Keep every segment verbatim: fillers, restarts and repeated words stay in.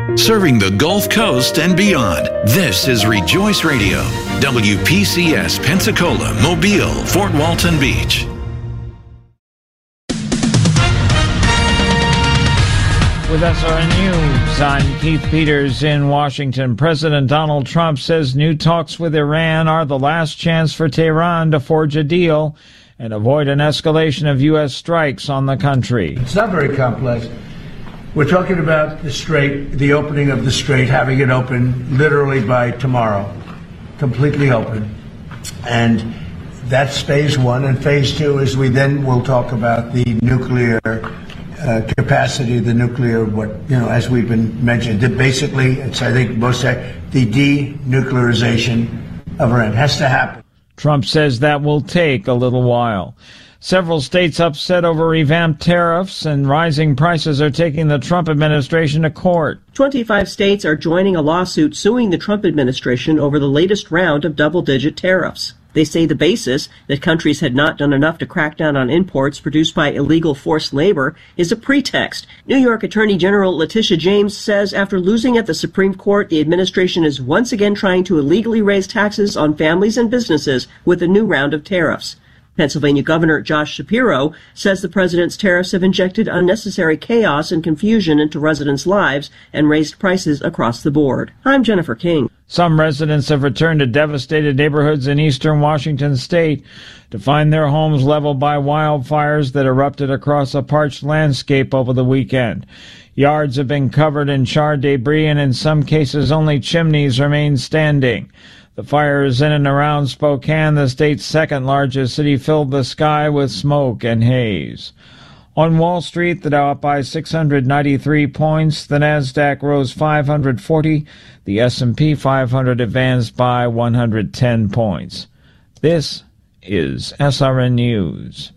Serving the Gulf Coast and beyond, this is Rejoice Radio, W P C S Pensacola, Mobile, Fort Walton Beach. With S R N News, I'm Keith Peters in Washington. President Donald Trump says new talks with Iran are the last chance for Tehran to forge a deal and avoid an escalation of U S strikes on the country. It's not very complex. We're talking about the Strait, the opening of the Strait, having it open literally by tomorrow, completely open. And that's phase one. And phase two is we then will talk about the nuclear uh, capacity, the nuclear, what, you know, as we've been mentioned. That basically, it's, I think most, the denuclearization of Iran has to happen. Trump says that will take a little while. Several states upset over revamped tariffs, and rising prices are taking the Trump administration to court. twenty-five states are joining a lawsuit suing the Trump administration over the latest round of double-digit tariffs. They say the basis, that countries had not done enough to crack down on imports produced by illegal forced labor, is a pretext. New York Attorney General Letitia James says after losing at the Supreme Court, the administration is once again trying to illegally raise taxes on families and businesses with a new round of tariffs. Pennsylvania Governor Josh Shapiro says the president's tariffs have injected unnecessary chaos and confusion into residents' lives and raised prices across the board. I'm Jennifer King. Some residents have returned to devastated neighborhoods in eastern Washington state to find their homes leveled by wildfires that erupted across a parched landscape over the weekend. Yards have been covered in charred debris, and in some cases only chimneys remain standing. The fires in and around Spokane, the state's second-largest city, filled the sky with smoke and haze. On Wall Street, the Dow up by six hundred ninety-three points, the Nasdaq rose five hundred forty, the S and P five hundred advanced by one hundred ten points. This is S R N News.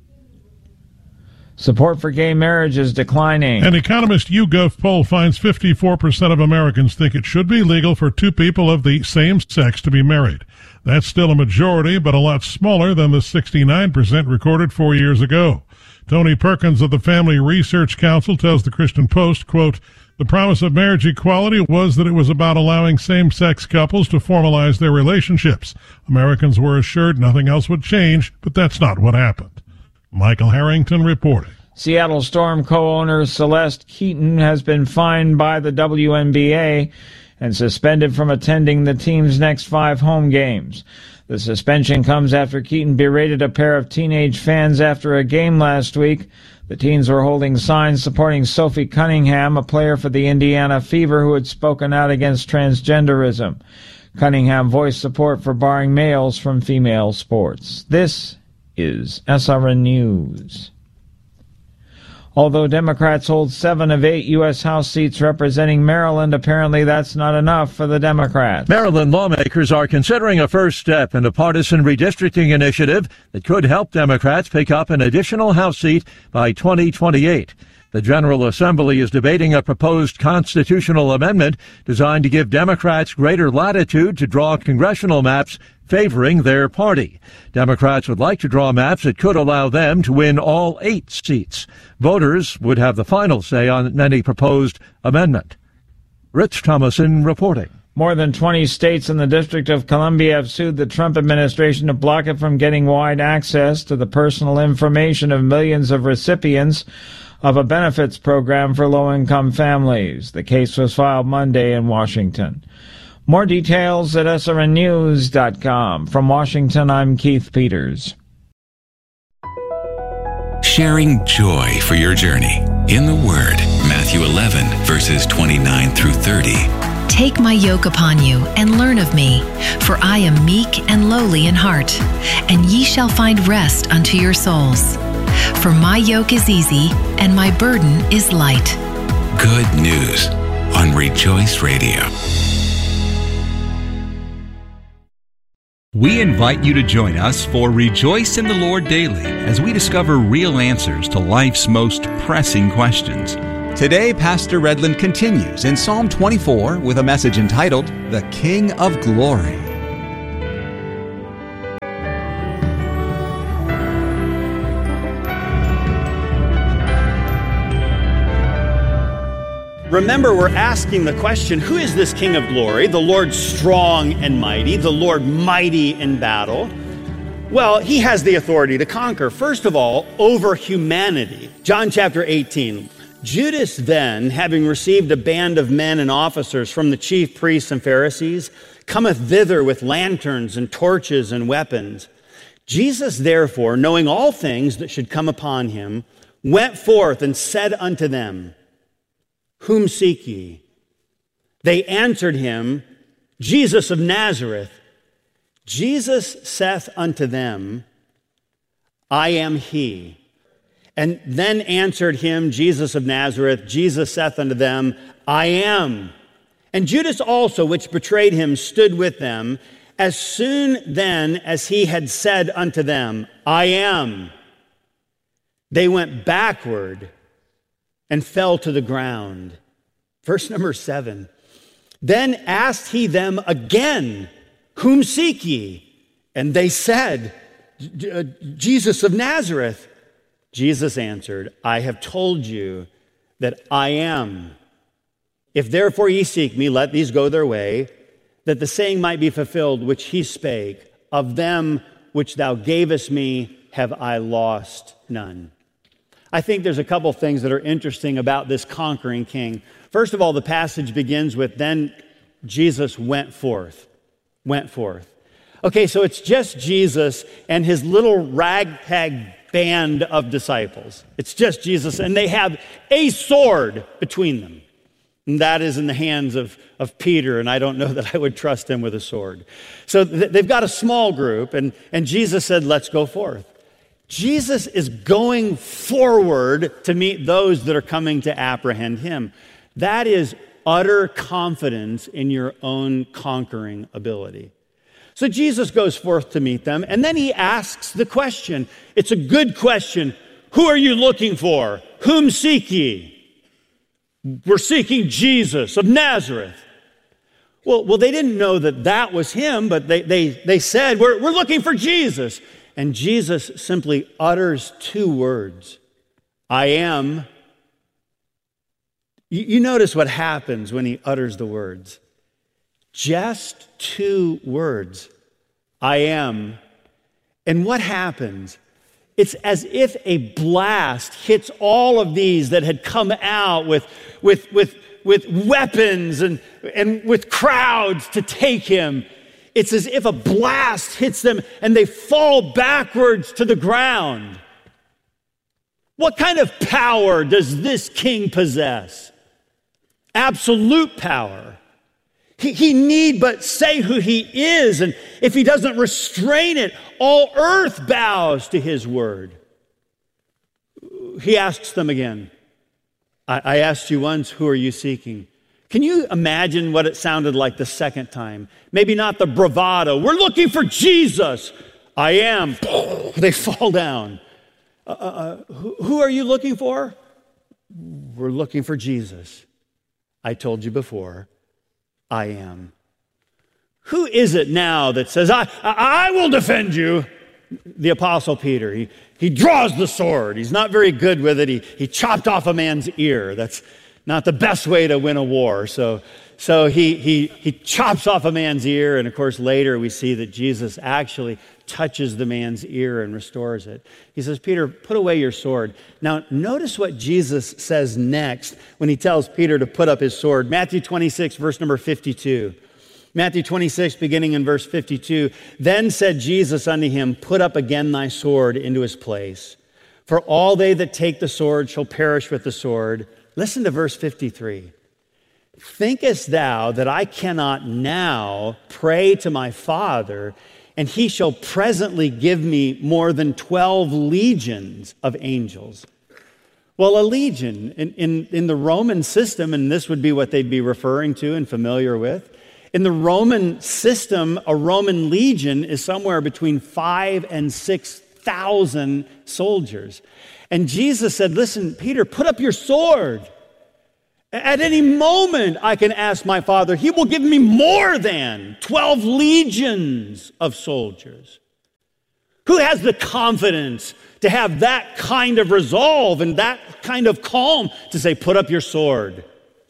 Support for gay marriage is declining. An Economist YouGov poll finds fifty-four percent of Americans think it should be legal for two people of the same sex to be married. That's still a majority, but a lot smaller than the sixty-nine percent recorded four years ago. Tony Perkins of the Family Research Council tells the Christian Post, quote, "The promise of marriage equality was that it was about allowing same-sex couples to formalize their relationships. Americans were assured nothing else would change, but that's not what happened." Michael Harrington reporting. Seattle Storm co-owner Celeste Keaton has been fined by the W N B A and suspended from attending the team's next five home games. The suspension comes after Keaton berated a pair of teenage fans after a game last week. The teens were holding signs supporting Sophie Cunningham, a player for the Indiana Fever who had spoken out against transgenderism. Cunningham voiced support for barring males from female sports. This is S R N News. Although Democrats hold seven of eight U S House seats representing Maryland, apparently that's not enough for the Democrats. Maryland lawmakers are considering a first step in a partisan redistricting initiative that could help Democrats pick up an additional House seat by twenty twenty-eight. The General Assembly is debating a proposed constitutional amendment designed to give Democrats greater latitude to draw congressional maps favoring their party. Democrats would like to draw maps that could allow them to win all eight seats. Voters would have the final say on any proposed amendment. Rich Thomason reporting. More than twenty states and the District of Columbia have sued the Trump administration to block it from getting wide access to the personal information of millions of recipients of a benefits program for low-income families. The case was filed Monday in Washington. More details at S R N news dot com. From Washington, I'm Keith Peters. Sharing joy for your journey. In the Word, Matthew eleven, verses twenty-nine through thirty. Take my yoke upon you, and learn of me, for I am meek and lowly in heart, and ye shall find rest unto your souls. For my yoke is easy, and my burden is light. Good news on Rejoice Radio. We invite you to join us for Rejoice in the Lord Daily as we discover real answers to life's most pressing questions. Today, Pastor Redland continues in Psalm twenty-four with a message entitled, The King of Glory. Remember, we're asking the question, who is this King of glory? The Lord strong and mighty, the Lord mighty in battle. Well, he has the authority to conquer, first of all, over humanity. John chapter eighteen. Judas then, having received a band of men and officers from the chief priests and Pharisees, cometh thither with lanterns and torches and weapons. Jesus, therefore, knowing all things that should come upon him, went forth and said unto them, Whom seek ye? They answered him, Jesus of Nazareth. Jesus saith unto them, I am he. And then answered him, Jesus of Nazareth. Jesus saith unto them, I am. And Judas also, which betrayed him, stood with them. As soon then as he had said unto them, I am, they went backward and fell to the ground. Verse number seven. Then asked he them again, Whom seek ye? And they said, Jesus of Nazareth. Jesus answered, I have told you that I am. If therefore ye seek me, let these go their way, that the saying might be fulfilled which he spake, of them which thou gavest me have I lost none. I think there's a couple things that are interesting about this conquering king. First of all, the passage begins with, then Jesus went forth. Went forth. Okay, so it's just Jesus and his little ragtag band of disciples. It's just Jesus, and they have a sword between them. And that is in the hands of, of Peter, and I don't know that I would trust him with a sword. So th- they've got a small group, and, and Jesus said, let's go forth. Jesus is going forward to meet those that are coming to apprehend him. That is utter confidence in your own conquering ability. So Jesus goes forth to meet them, and then he asks the question. It's a good question. Who are you looking for? Whom seek ye? We're seeking Jesus of Nazareth. Well, well, they didn't know that that was him, but they, they, they said, we're, we're looking for Jesus. And Jesus simply utters two words. I am. You, you notice what happens when he utters the words. Just two words. I am. And what happens? It's as if a blast hits all of these that had come out with, with, with, with weapons and, and with crowds to take him. It's as if a blast hits them and they fall backwards to the ground. What kind of power does this king possess? Absolute power. He, he need but say who he is, and if he doesn't restrain it, all earth bows to his word. He asks them again. I, I asked you once, who are you seeking? Can you imagine what it sounded like the second time? Maybe not the bravado. We're looking for Jesus. I am. They fall down. Uh, uh, who, who are you looking for? We're looking for Jesus. I told you before, I am. Who is it now that says, I, I, I will defend you? The Apostle Peter. He, he draws the sword. He's not very good with it. He, he chopped off a man's ear. That's not the best way to win a war. So, so he, he, he chops off a man's ear, and of course later we see that Jesus actually touches the man's ear and restores it. He says, Peter, put away your sword. Now notice what Jesus says next when he tells Peter to put up his sword. Matthew twenty-six, verse number fifty-two. Matthew twenty-six, beginning in verse fifty-two. Then said Jesus unto him, put up again thy sword into his place. For all they that take the sword shall perish with the sword. Listen to verse fifty-three. Thinkest thou that I cannot now pray to my Father, and he shall presently give me more than twelve legions of angels? Well, a legion in, in, in the Roman system, and this would be what they'd be referring to and familiar with, in the Roman system, a Roman legion is somewhere between five and six thousand soldiers. And Jesus said, listen, Peter, put up your sword. At any moment, I can ask my Father. He will give me more than twelve legions of soldiers. Who has the confidence to have that kind of resolve and that kind of calm to say, put up your sword?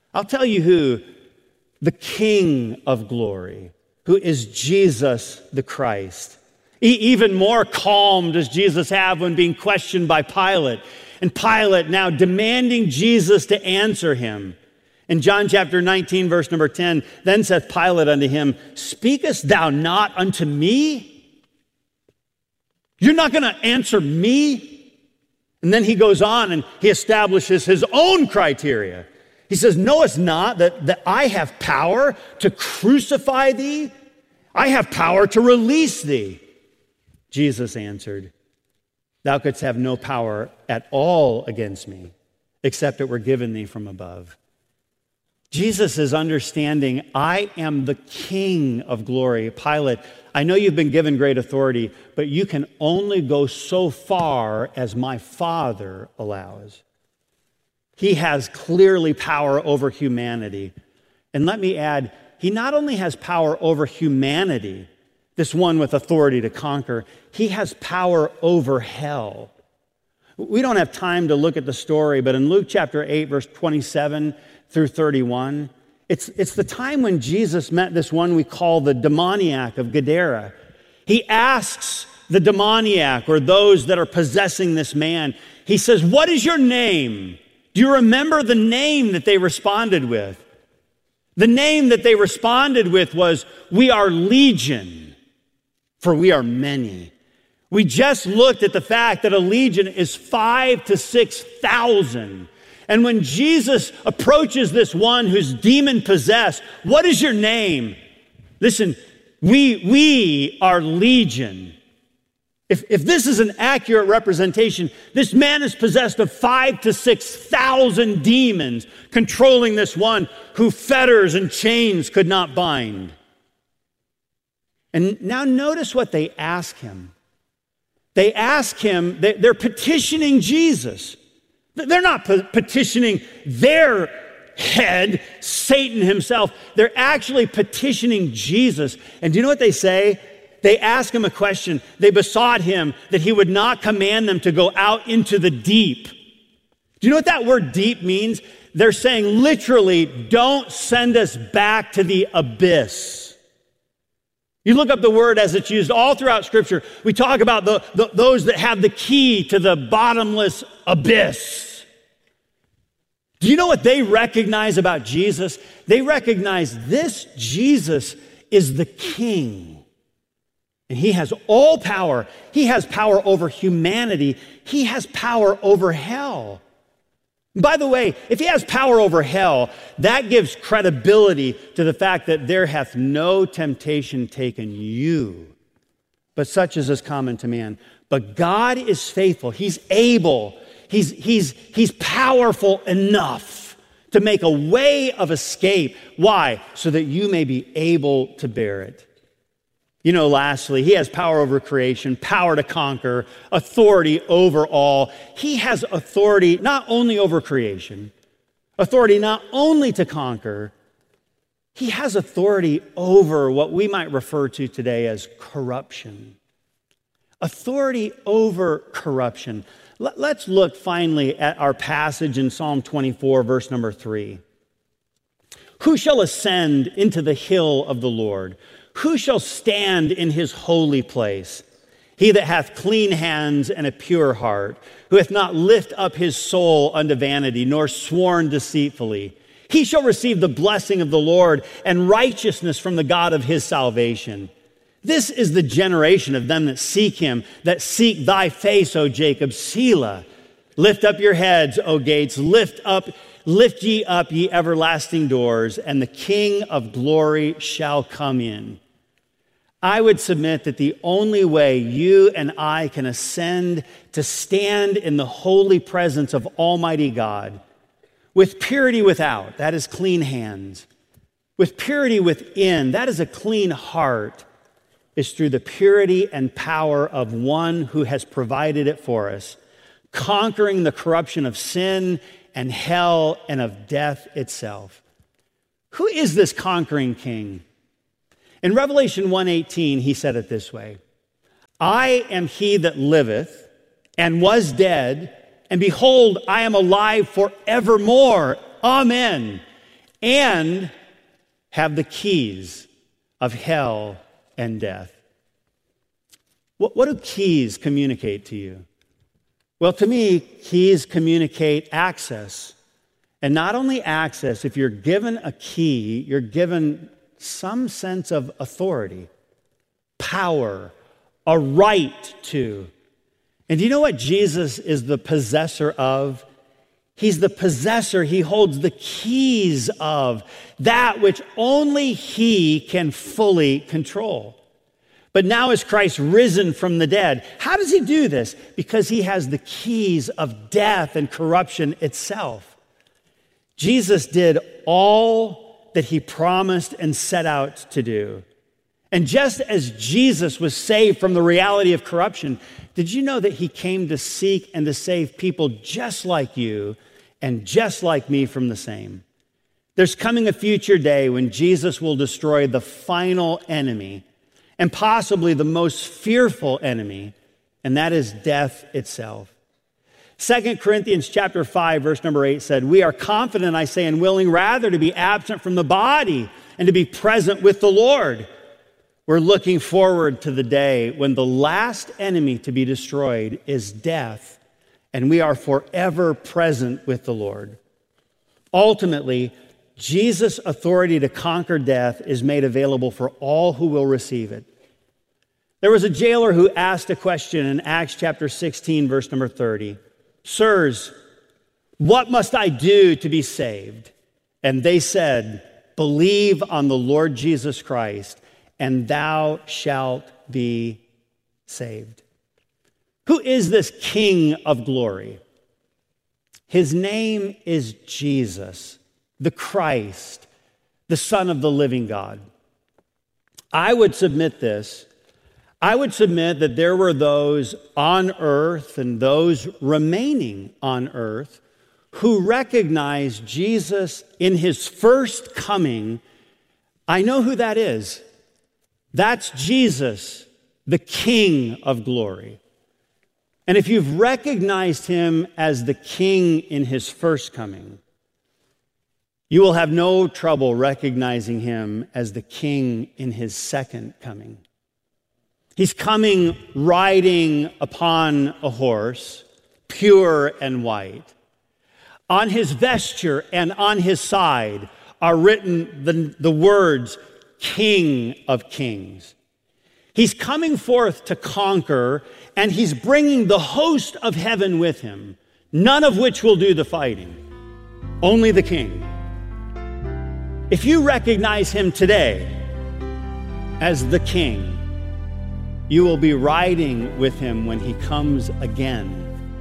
I'll tell you who, the King of glory, who is Jesus the Christ. E- even more calm does Jesus have when being questioned by Pilate. And Pilate now demanding Jesus to answer him. In John chapter nineteen, verse number ten, then saith Pilate unto him, speakest thou not unto me? You're not going to answer me? And then he goes on and he establishes his own criteria. He says, knowest not that, that I have power to crucify thee? I have power to release thee. Jesus answered, thou couldst have no power at all against me, except it were given thee from above. Jesus is understanding, I am the King of glory. Pilate, I know you've been given great authority, but you can only go so far as my Father allows. He has clearly power over humanity. And let me add, he not only has power over humanity, this one with authority to conquer, he has power over hell. We don't have time to look at the story, but in Luke chapter eight, verse twenty-seven through thirty-one, it's, it's the time when Jesus met this one we call the demoniac of Gadara. He asks the demoniac, or those that are possessing this man, he says, what is your name? Do you remember the name that they responded with? The name that they responded with was, we are legion, for we are many. We just looked at the fact that a legion is five to six thousand. And when Jesus approaches this one who's demon possessed, what is your name? Listen, we, we are legion. If, if this is an accurate representation, this man is possessed of five to six thousand demons controlling this one who fetters and chains could not bind. And now notice what they ask him. They ask him, they're petitioning Jesus. They're not petitioning their head, Satan himself. They're actually petitioning Jesus. And do you know what they say? They ask him a question. They besought him that he would not command them to go out into the deep. Do you know what that word deep means? They're saying literally, don't send us back to the abyss. You look up the word as it's used all throughout Scripture. We talk about the, the, those that have the key to the bottomless abyss. Do you know what they recognize about Jesus? They recognize this Jesus is the King. And he has all power. He has power over humanity. He has power over hell. By the way, if he has power over hell, that gives credibility to the fact that there hath no temptation taken you, but such as is common to man. But God is faithful. He's able. He's, he's, he's powerful enough to make a way of escape. Why? So that you may be able to bear it. You know, lastly, he has power over creation, power to conquer, authority over all. He has authority not only over creation, authority not only to conquer, he has authority over what we might refer to today as corruption. Authority over corruption. Let's look finally at our passage in Psalm twenty-four, verse number three. Who shall ascend into the hill of the Lord? Who shall stand in his holy place? He that hath clean hands and a pure heart, who hath not lifted up his soul unto vanity, nor sworn deceitfully. He shall receive the blessing of the Lord and righteousness from the God of his salvation. This is the generation of them that seek him, that seek thy face, O Jacob, Selah. Lift up your heads, O gates, lift up, lift ye up, ye everlasting doors, and the King of glory shall come in. I would submit that the only way you and I can ascend to stand in the holy presence of Almighty God, with purity without, that is clean hands, with purity within, that is a clean heart, is through the purity and power of one who has provided it for us, conquering the corruption of sin and hell and of death itself. Who is this conquering king? In Revelation one eighteen, he said it this way, I am he that liveth and was dead, and behold, I am alive forevermore. Amen. and have the keys of hell and death. What, what do keys communicate to you? Well, to me, keys communicate access. And not only access, if you're given a key, you're given some sense of authority, power, a right to. And do you know what Jesus is the possessor of? He's the possessor. He holds the keys of that which only he can fully control. But now is Christ risen from the dead. How does he do this? Because he has the keys of death and corruption itself. Jesus did all that he promised and set out to do. And just as Jesus was saved from the reality of corruption, did you know that he came to seek and to save people just like you and just like me from the same? There's coming a future day when Jesus will destroy the final enemy and possibly the most fearful enemy, and that is death itself. Second Corinthians chapter five, verse number eight said, "We are confident, I say, and willing rather to be absent from the body and to be present with the Lord." We're looking forward to the day when the last enemy to be destroyed is death, and we are forever present with the Lord. Ultimately, Jesus' authority to conquer death is made available for all who will receive it. There was a jailer who asked a question in Acts chapter sixteen, verse number thirty. "Sirs, what must I do to be saved?" And they said, "Believe on the Lord Jesus Christ, and thou shalt be saved." Who is this King of glory? His name is Jesus, the Christ, the Son of the living God. I would submit this. I would submit that there were those on earth and those remaining on earth who recognized Jesus in his first coming. I know who that is. That's Jesus, the King of glory. And if you've recognized him as the King in his first coming, you will have no trouble recognizing him as the King in his second coming. He's coming riding upon a horse, pure and white. On his vesture and on his side are written the, the words, King of Kings. He's coming forth to conquer, and he's bringing the host of heaven with him, none of which will do the fighting, only the King. If you recognize him today as the King, you will be riding with him when he comes again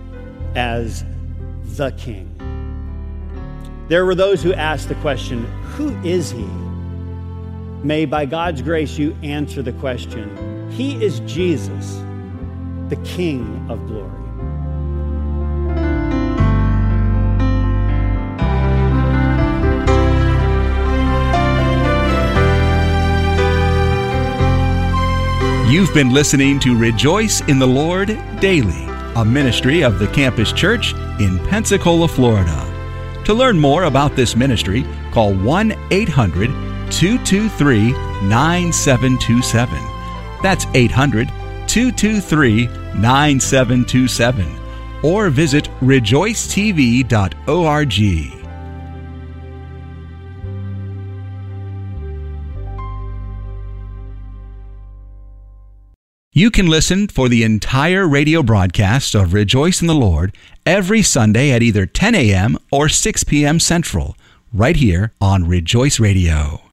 as the King. There were those who asked the question, who is he? May, by God's grace, you answer the question. He is Jesus, the King of glory. You've been listening to Rejoice in the Lord Daily, a ministry of the Campus Church in Pensacola, Florida. To learn more about this ministry, call one eight hundred two two three nine seven two seven. That's eight hundred two two three nine seven two seven. Or visit rejoice t v dot org. You can listen for the entire radio broadcast of Rejoice in the Lord every Sunday at either ten a.m. or six p.m. Central, right here on Rejoice Radio.